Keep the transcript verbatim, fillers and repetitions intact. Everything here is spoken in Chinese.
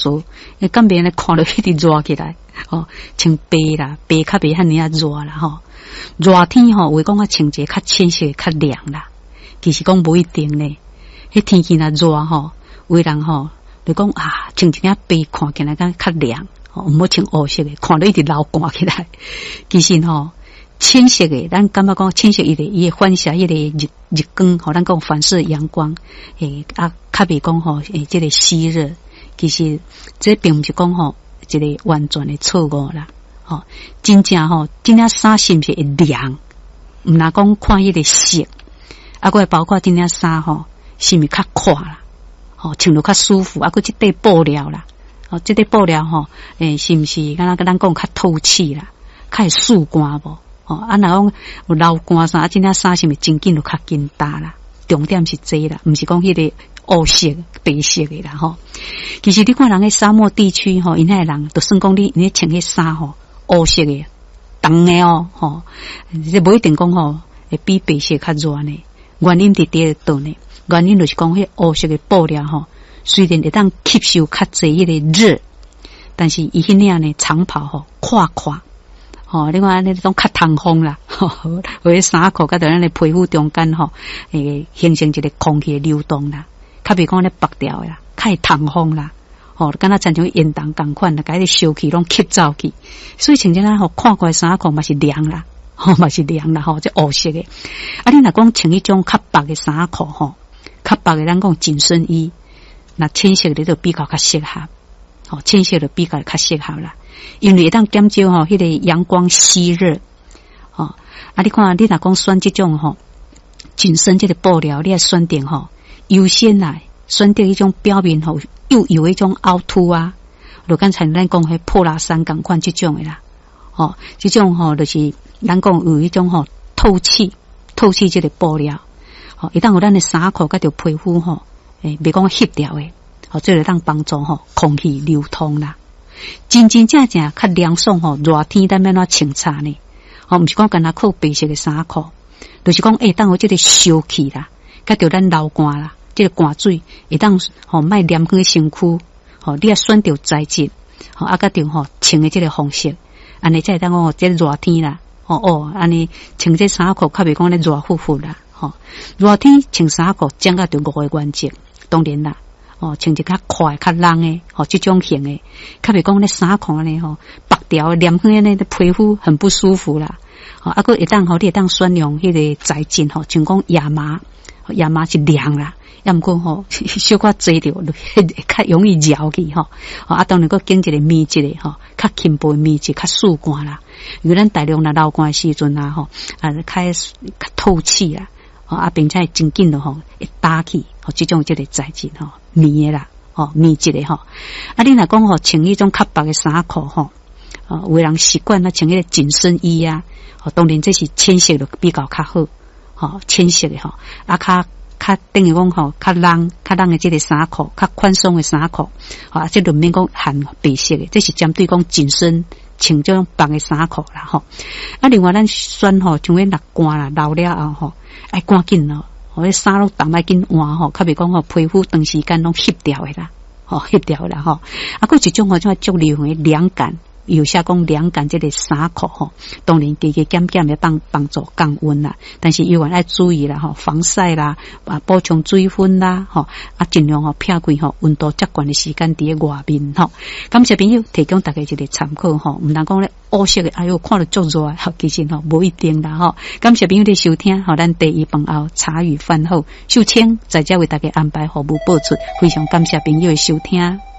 说，诶，干别人看到迄直热起来，哦，穿白啦，白较袂遐尼啊热啦，吼、哦，热天吼，为讲啊穿一个较浅色较凉啦，其实讲无一定呢。迄天气若热吼，有人吼就讲啊，穿一件白看起来敢较凉，哦，毋好穿黑色的，看到一直流汗起来。其实吼。浅色的，咱感觉讲浅色伊个伊会反射迄个日日光，吼，咱讲反射阳光，诶啊，较袂讲吼，诶，即个吸热，其实这并毋是讲吼一个完全的错误啦，吼，真正吼，真正衫是毋是会凉，毋若讲看迄个色，啊，佫包括真正衫吼，是毋是较快啦，吼，穿落较舒服，啊，佫即块布料啦，哦，即块布料吼，诶，是毋是敢若咱讲较透气啦，较会速干无？哦，啊，若讲有流汗衫，啊，真正衫是咪真紧就较紧搭啦？重点是这啦，毋是讲迄个黑色、白色的啦吼。其实你看人喺沙漠地区吼，因遐人，就算讲你你穿迄衫吼，黑色的、重的哦，吼，这无一定讲吼会比白色较热呢。原因伫第倒呢，原因就是讲迄黑色的布料吼，虽然会当吸收较济迄个热，但是伊迄领呢长袍吼，垮垮。哦，另外那种较通风啦，吼，或者衫裤甲咱的皮肤中间吼，诶，形成一个空气的流动啦，较袂讲咧白掉啦，较会通风啦，吼，敢若亲像烟筒共款啦，甲迄烧气拢吸走去，所以像这样吼，看过衫裤嘛是凉啦，吼嘛是凉啦，吼，即黑色的。啊，你若讲穿迄种较白的衫裤吼，较白的咱讲紧身衣，那浅色的就比较较适合，吼，浅色的比较较适合啦。因为当减少吼，迄个阳光吸热，哦，啊，你看，你若讲选这种吼紧身这个布料，你要选定吼，优先来选定一种表面吼又有一种凹凸啊，就刚才咱讲迄破拉衫共款这种的啦，哦，这种吼就是咱讲有一种吼透气透气这个布料，哦，一旦有咱的衫裤甲条皮肤吼，诶，别讲吸掉的，哦，这个当帮助吼空气流通啦。真真正正较凉爽吼，热天咱要怎穿插呢？哦，毋是讲干那靠白色的衫裤，就是讲会当有这个烧气啦，甲着咱流汗啦，这个汗水会当吼卖黏去身躯，吼你要选着材质，吼啊甲着吼穿的这个方式，安尼才会当讲哦，这热天啦，哦哦，安尼穿这衫裤较袂讲咧热乎乎啦，吼热天穿衫裤掌握着五个原则，当然啦。哦，穿一较快、较冷诶，哦，这种型诶，较袂讲咧衫裤呢吼，白条黏起呢，皮肤很不舒服啦。哦，啊，个会当吼，你会当选用迄个材质吼，像讲亚麻，亚麻是凉啦，要毋过吼，小可坐着较容易绕去吼。哦，啊，当然个经一个棉质诶吼，较轻薄棉质，较速干啦。因为咱大量若流汗时阵啊吼，啊，较较透气啦。哦，啊，并且真紧的吼，会打起哦，这种这个材质吼，棉的啦，哦，棉质的吼。啊，你若讲吼，穿迄种较白的衫裤吼，哦，有的人习惯啊穿迄个紧身衣啊，哦，当然这是浅色的比较较好，哦，浅色的吼，啊，较较等于讲吼，较冷较冷的这个衫裤，较宽松的衫裤，啊，这就免讲含白色的，这是针对讲紧身。穿这种白的衫裤啦吼，啊，另外咱选吼，像迄热汗啦、流了后吼，爱赶紧咯，迄衫拢当爱紧换吼，较袂讲吼皮肤长时间拢吸掉的啦，吼吸掉啦吼，啊，佫一种吼，种足流的凉感，有些讲凉感这个衫裤吼，当然加加减减要帮帮助降温啦，但是依然爱注意啦吼，防晒啦，啊，补充水分啦，吼，啊，尽量吼避开吼温度较悬的时间伫咧外面吼。感谢朋友提供大家一个参考吼，毋通讲咧黑色的，哎哟，看了足热啊，其实吼无一定啦吼。感谢朋友的收听，吼，咱第一饭后茶余饭后，秀清在这为大家安排服务播出，非常感谢朋友的收听。